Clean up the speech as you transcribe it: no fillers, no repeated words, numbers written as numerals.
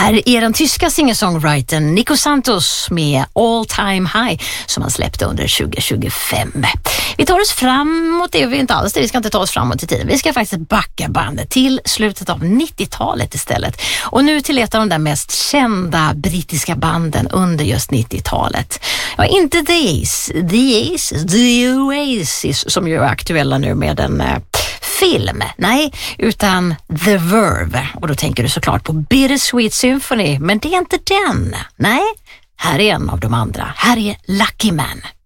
Här är den tyska singer-songwritern Nico Santos med All Time High som han släppte under 2025. Vi tar oss framåt, det är vi inte alls det. Vi ska inte ta oss framåt i tiden. Vi ska faktiskt backa bandet till slutet av 90-talet istället. Och nu till ett av de där mest kända brittiska banden under just 90-talet. Ja, inte The Oasis som ju är aktuella nu med en film, nej, utan The Verve. Och då tänker du såklart på Bittersweet Symphony, men det är inte den. Nej, här är en av de andra. Här är Lucky Man.